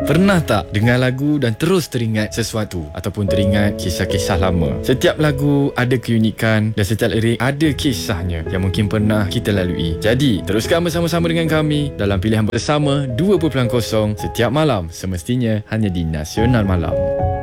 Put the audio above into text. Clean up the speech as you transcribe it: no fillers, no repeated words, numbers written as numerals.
Pernah tak dengar lagu dan terus teringat sesuatu ataupun teringat kisah-kisah lama? Setiap lagu ada keunikan dan setiap lirik ada kisahnya yang mungkin pernah kita lalui. Jadi, teruskan bersama-sama dengan kami dalam pilihan bersama 2.0 setiap malam, semestinya hanya di Nasional Malam.